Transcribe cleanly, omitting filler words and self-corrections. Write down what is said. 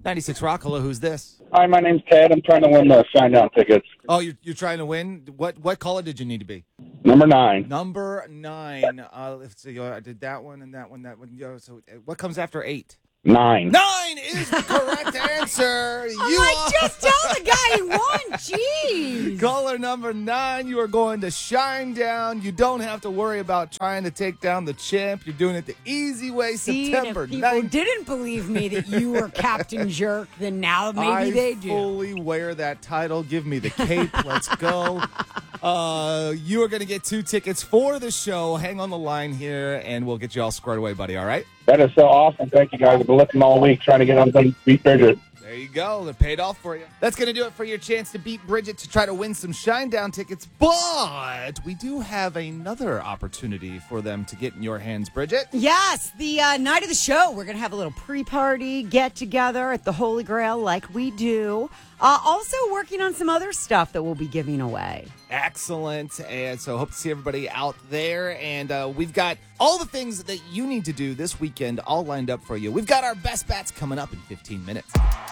96 Rock. Hello, who's this? Hi, my name's Ted. I'm trying to win the Shinedown tickets. Oh, you're trying to win? What caller did you need to be? Number 9. Number 9. Let's see. I did that one and that one, that one. So what comes after 8? 9. 9 is the correct answer. Just tell the guy you won. Jeez. Caller number 9, you are going to Shinedown. You don't have to worry about trying to take down the champ. You're doing it the easy way. September if people 9th. didn't believe me that you were Captain Jerk, then now maybe they do. I fully wear that title. Give me the cape. Let's go. You are going to get 2 tickets for the show. Hang on the line here, and we'll get you all squared away, buddy. All right? That is so awesome. Thank you, guys. I've been listening all week trying to get on some beat Bridget. There you go. They're paid off for you. That's going to do it for your chance to beat Bridget to try to win some Shinedown tickets. But we do have another opportunity for them to get in your hands, Bridget. Yes, the night of the show, we're going to have a little pre-party get-together at the Holy Grail like we do. Also working on some other stuff that we'll be giving away. Excellent. And so hope to see everybody out there. And we've got all the things that you need to do this weekend all lined up for you. We've got our best bats coming up in 15 minutes.